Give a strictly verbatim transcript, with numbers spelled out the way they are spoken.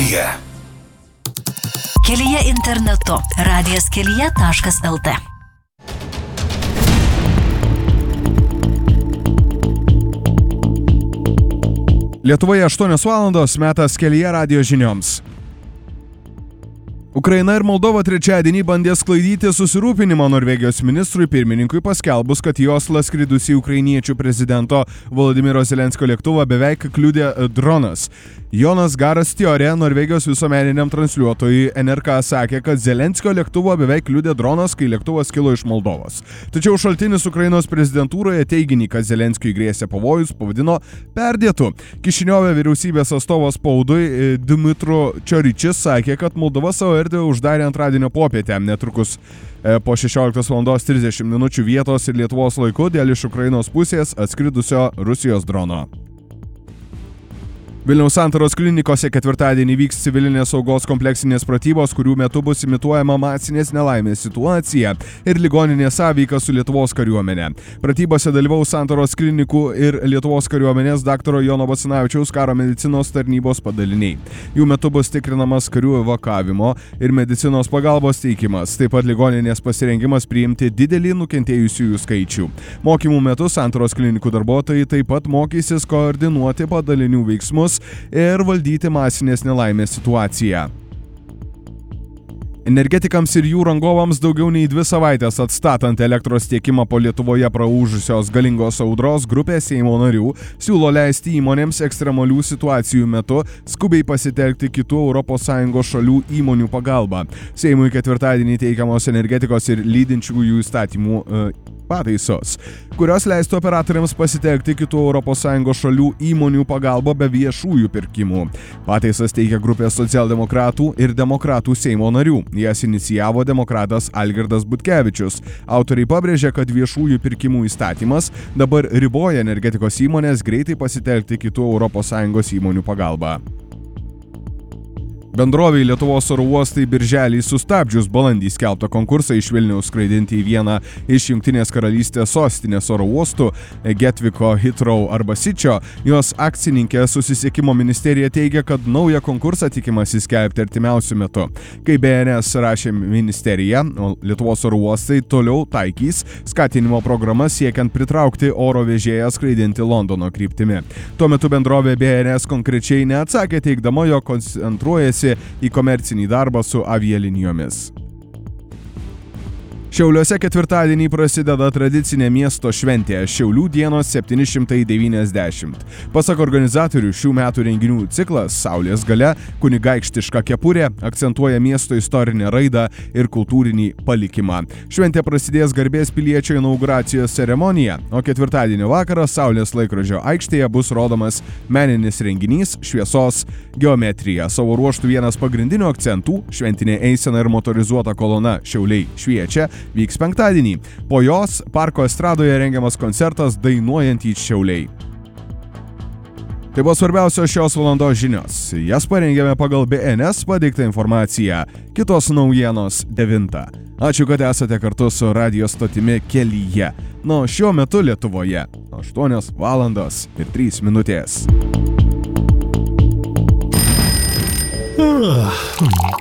Kelyje. Kelyje internetu. radijas kelyje taškas el tė. Lietuvoje aštuonios valandos, metas Kelyje radijo žinioms. Ukraina ir Moldova trečiadienį bandė sklaidyti susirūpinimą Norvegijos ministrui pirmininkui paskelbus, kad į Oslą skridusį ukrainiečių prezidento Volodymyro Zelenskio lėktuvą beveik kliudė dronas. Jonas Garas Tiorė, Norvegijos visuomeniniam transliuotojui N R K sakė, kad Zelenskio lėktuvo beveik kliudė dronas, kai lėktuvas kilo iš Moldovos. Tačiau šaltinis Ukrainos prezidentūroje teiginį, kad Zelenskiui grėsė pavojus, pavadino perdėtu. Kišiniove vyriausybės atstovas spaudui Dmitru Čioričis sakė, kad Moldova savo erdvę uždarė antradienio popietę, netrukus po šešioliktos valandos trisdešimt minučių vietos ir Lietuvos laiku dėl iš Ukrainos pusės atskridusio Rusijos drono. Vilniaus Santaros klinikose ketvirtadienį vyks civilinės saugos kompleksinės pratybos, kurių metu bus imituojama masinės nelaimės situacija ir ligoninės sąveika su Lietuvos kariuomenė. Pratybose dalyvaus Santaros klinikų ir Lietuvos kariuomenės daktaro Jono Basanavičiaus karo medicinos tarnybos padaliniai. Jų metu bus tikrinamas karių evakavimo ir medicinos pagalbos teikimas, taip pat ligoninės pasirengimas priimti didelį nukentėjusiųjų skaičių. Mokymų metu Santaros klinikų darbuotojai taip pat mokysis koordinuoti padalinių veiksmus ir valdyti masinės nelaimės situaciją. Energetikams ir jų rangovams daugiau nei dvi savaitės atstatant elektros tiekimą po Lietuvoje praūžusios galingos audros, grupė Seimo narių siūlo leisti įmonėms ekstremalių situacijų metu skubiai pasitelkti kitų Europos Sąjungos šalių įmonių pagalbą. Seimui ketvirtadienį teikiamos energetikos ir lydinčiųjų įstatymų e, pataisos, kurios leistų operatoriams pasitelkti kitų Europos Sąjungos šalių įmonių pagalbą be viešųjų pirkimų. Pataisas teikia grupė socialdemokratų ir demokratų Seimo narių. Jas inicijavo demokratas Algirdas Butkevičius. Autoriai pabrėžė, kad viešųjų pirkimų įstatymas dabar riboja energetikos įmonės greitai pasitelkti kitų Europos Sąjungos įmonių pagalbą. Bendrovei Lietuvos oro uostai birželį sustabdžius balandį skelbtą konkursą iš Vilniaus skraidinti į vieną iš Jungtinės karalystės sostinės oro uostų Getviko, Heathrow arba Sičio, jos akcininkė Susisiekimo ministerija teigia, kad naują konkursą tikimasi skelbti artimiausiu metu. Kai B N S rašė ministerija, Lietuvos oro uostai toliau taikys skatinimo programas siekiant pritraukti oro vežėją skraidinti Londono kryptimi. Tuo metu bendrovė B N S konkrečiai neatsakė, teigdama, jog koncentruojasi į komercinį darbą su avialinijomis. Šiauliuose ketvirtadienį prasideda tradicinė miesto šventė Šiaulių dienos septyni šimtai devyniasdešimt. Pasak organizatorių, šių metų renginių ciklas Saulės galia, kunigaikštiška kepurė akcentuoja miesto istorinę raidą ir kultūrinį palikimą. Šventė prasidės garbės piliečio inauguracijos ceremonija, o ketvirtadienio vakarą Saulės laikrodžio aikštėje bus rodomas meninis renginys Šviesos geometrija. Savo ruožtų vienas pagrindinių akcentų - šventinė eisena ir motorizuota kolona Šiauliai šviečia vyks penktadienį. Po jos parko estradoje rengiamas koncertas Dainuojantys Šiauliai. Tai buvo svarbiausios šios valandos žinios. Jas parengėme pagal B N S pateiktą informaciją. Kitos naujienos devintą. Ačiū, kad esate kartu su radijo stotimi Kelyje. Nu, šiuo metu Lietuvoje aštuonios valandos ir trys minutės.